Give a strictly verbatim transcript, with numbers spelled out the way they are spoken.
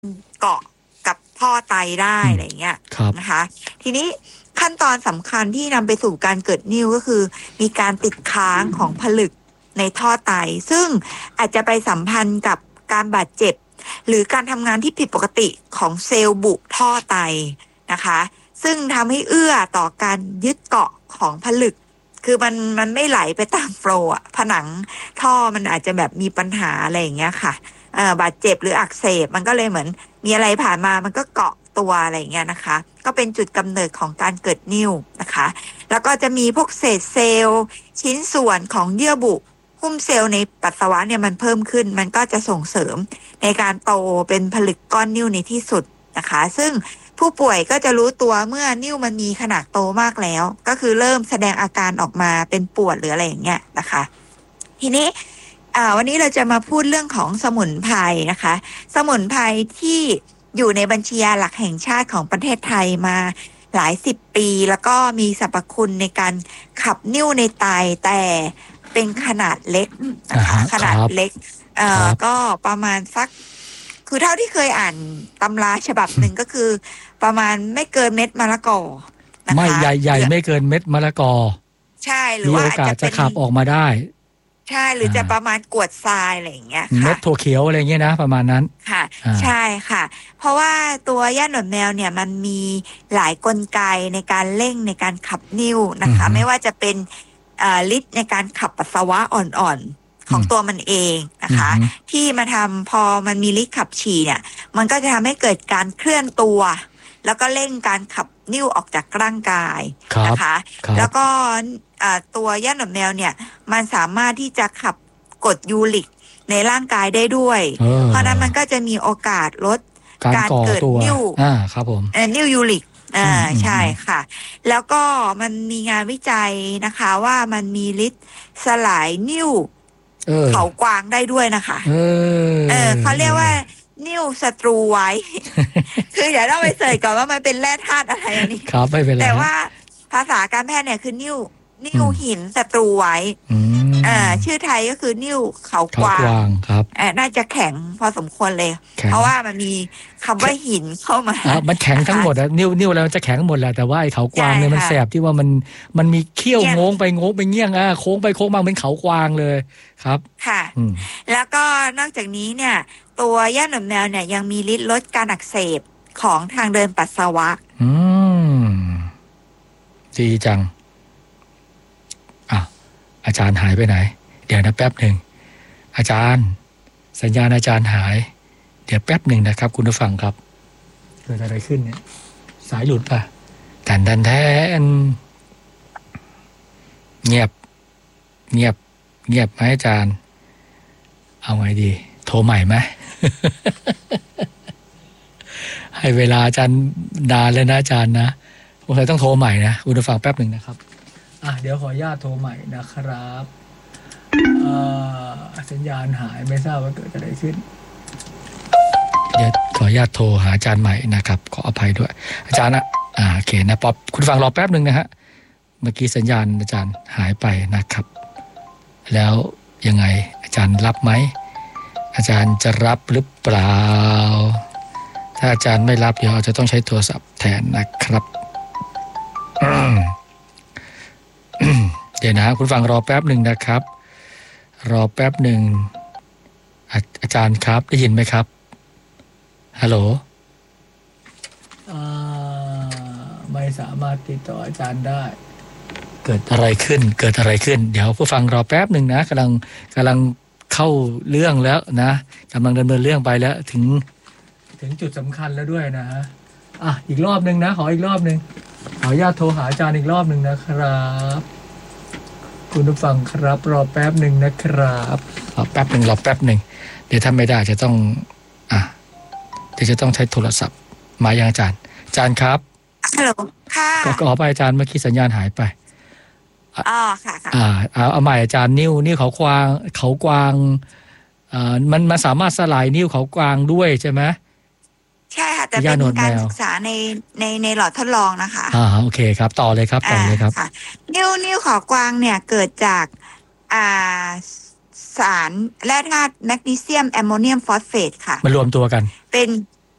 เกาะกับท่อไตได้อืมอะไรเงี้ยครับนะคะ ทีนี้ขั้นตอนสำคัญที่นำไปสู่การเกิดนิ่วก็คือ มีการติดค้างของผลึกในท่อไต ซึ่งอาจจะไปสัมพันธ์กับการบาดเจ็บ หรือการทำงานที่ผิดปกติของเซลล์บุท่อไตนะคะ ซึ่งทำให้เอื้อต่อการยึดเกาะของผลึก คือมันมันไม่ไหลไปตามโฟลว์อะ ผนังท่อมันอาจจะแบบมีปัญหาอะไรอย่างเงี้ยค่ะ เอ่อบาดเจ็บหรืออักเสบ มันก็เลยเหมือนมีอะไรผ่านมามันก็เกาะตัวอะไรอย่างเงี้ยนะคะ ก็เป็นจุดกำเนิดของการเกิดนิ่วนะคะ แล้วก็จะมีพวกเศษเซลล์ ชิ้นส่วนของเยื่อบุหุ้มเซลล์ในปัสสาวะเนี่ยมันเพิ่มขึ้น มันก็จะส่งเสริมในการโตเป็นผลึกก้อนนิ่วในที่สุดนะคะ ซึ่งผู้ป่วยก็จะรู้ตัวเมื่อนิ่วมันมีขนาดโตมากแล้ว ก็คือเริ่มแสดงอาการออกมาเป็นปวดหรืออะไรอย่างเงี้ยนะคะ ทีนี้ อ่า วันนี้เราจะมาพูดเรื่องของสมุนไพรนะคะ สมุนไพรที่อยู่ในบัญชียาหลักแห่งชาติของประเทศไทยมาหลายสิบปี แล้วก็มีสรรพคุณในการขับนิ่วในไต แต่เป็นขนาดเล็กนะอ่าคะฮะขนาดครับเล็ก เอ่คอรับก็ประมาณสัก คือเท่าที่เคยอ่านตำราฉบับหนึ่ง ก็คือประมาณไม่เกินเม็ดมะละกอนะไม่คะใหญ่หรือๆ ไม่เกินเม็ดมะละกอใช่ หรืมีอว่าโออาจกาจสะจะเป็นขับออกมาได้ใช่ หรืออาจะประมาณกรวดทราย อะไรอย่างเงี้ยเมค่็ะดถั่วเขียวอะไรอย่างเงี้ยนะ ประมาณนั้นค่ะอาใช่ค่ะ เพราะว่าตัวหญ้าหนวดแมวเนี่ยมันมีหลายกลไกในการเร่งในการขับนิ่วนะอือคะฮึไม่ว่าจะเป็น เอ่อ ฤทธิ์ในการขับปัสสาวะอ่อน ๆ ขอืมองตัวมันเองนะอืคอะฮึที่มาทำ พอมันมีฤทธิ์ขับฉี่เนี่ย มันก็จะทำให้เกิดการเคลื่อนตัว แล้วก็เร่งการขับนิ่วออกจากร่างกายครันะบคะครัแล้วบก็ อ่า ตัวหญ้าหนวดแมวเนี่ยมันสามารถที่จะขับกรดยูริกในร่างกายได้ด้วยเออเพราะนั้นมันก็จะมีโอกาสลดการการก่อเกิดตัวนิ่วอา ครับผมเอ่อ นิ่วยูริก ออื่า ใช่ม ๆ ๆค่ะ แล้วก็มันมีงานวิจัยนะคะว่า มันมีฤทธิ์สลายนิ่วเออเขากวางได้ด้วยนะคะเออเออ เขาเรียกว่า นิ่วศัตรูไว้ คือเดี๋ยวต้องไปเสิร์ชก่อนว่ามันเป็นแร่ธาตุอะไรอันนี้ครับ ไม่เป็นไรแต่ครัวบ่าภาษาการแพทย์เนี่ยคือนิ่ว นิอื่วมหินศัตรูไว้อือ่ามชื่อไทยก็คือนิ่วเขาเขากวากวาง ครับอ่า น่าจะแข็งพอสมควรเลยแข็เพงราะว่ามันมีคำว่าหินเข้ามาอา มันแข็งนะทั้คงะหมดอะ นิ่ว นิ่วอะไรมันจะแข็งหมดแหละ แต่ว่าไอ้เขากใช่วางเนี่ยมันค่ะแสบที่ว่ามัน มันมีเขี้ยวเงี้ยงโง้งไปโง้งไปเงี้ยง อา โค้งไปโค้งมาเหมือนเขากวางเลยครับค่ะอืมแล้วก็นอกจากนี้เนี่ย ตัวหญ้าหนวดแมวเนี่ยยังมีฤทธิ์ลดการอักเสบของทางเดินปัสสาวะอืม ดีจัง อ้าว อาจารย์หายไปไหน? เดี๋ยวนะแป๊บหนึ่ง อาจารย์ สัญญาณอาจารย์หาย เดี๋ยวแป๊บหนึ่งนะครับคุณผู้ฟังครับ เกิดอะไรขึ้นเนี่ย สายหลุดเปล่า? แทน ๆ เงียบ เงียบ เงียบไหมอาจารย์? เอาไงดี โทรใหม่ไหม? ให้เวลาอาจารย์นานเลยนะอาจารย์นะ สงสัยต้องโทรใหม่นะคุณผู้ฟังแป๊บหนึ่งนะครับ อ่ะ เดี๋ยวขออนุญาตโทรใหม่นะครับ เอ่อ สัญญาณหาย ไม่ทราบว่าเกิดอะไรขึ้น เดี๋ยวขออนุญาตโทรหาอาจารย์ใหม่นะครับ ขออภัยด้วย อาจารย์นะ อ่า โอเคนะ ป๊อบ คุณผู้ฟังรอแป๊บหนึ่งนะครับ เมื่อกี้สัญญาณอาจารย์หายไปนะครับ แล้วยังไงอาจารย์รับไหม? อาจารย์จะรับหรือเปล่า? ถ้าอาจารย์ไม่รับเดี๋ยวจะต้องใช้โทรศัพท์แทนนะครับ เดี๋ยวนะคุณผู้ฟังรอแป๊บหนึ่งนะครับ รอแป๊บหนึ่ง อา อาจารย์ครับ ได้ยินไหมครับ? ฮัลโหล อ่า ไม่สามารถติดต่ออาจารย์ได้ เกิดอะไรขึ้น เกิดอะไรขึ้น เดี๋ยวผู้ฟังรอแป๊บหนึ่งนะกำลัง กำลังเข้าเรื่องแล้วนะกำลังดำเนินเรื่องไปแล้ว ถึง ถึงจุดสำคัญแล้วด้วยนะฮะ อ่ะ อีกรอบหนึ่งนะ ขออีกรอบหนึ่ง ขออนุญาตโทรหาอาจารย์อีกรอบหนึ่งนะครับ คุณผู้ฟังครับ รอแป๊บหนึ่งนะครับ รอแป๊บหนึ่ง รอแป๊บหนึ่ง เดี๋ยวถ้าไม่ได้จะต้อง อ่ะ เดี๋ยวจะต้องใช้โทรศัพท์ มายังอาจารย์ อาจารย์ครับฮัลโหล ค่ะขอ ขออภัยอาจารย์ เมื่อกี้สัญญาณหายไปอ๋อ ค่ะ ๆอ่า เอา เอาใหม่อาจารย์ นิ่ว นิ่วเขากวาง เขากวาง อ่า มัน มันสามารถสลายนิ่วเขากวางด้วยใช่ไหม? ใช่ค่ะ แต่หเญ้าป็นหนวดกาแมรวศึกษาใน ใน ในหลอดทดลองนะคะอา โอเคครับ ต่อเลยครับ ต่ออาเลยครับค่ะ นิ่ว นิ่วเขากวางเนี่ยเกิดจาก อ่า ส สารแร่ธาตุแมกนีเซียมแอมโมเนียมฟอสเฟตค่ะมารวมตัวกันเป็น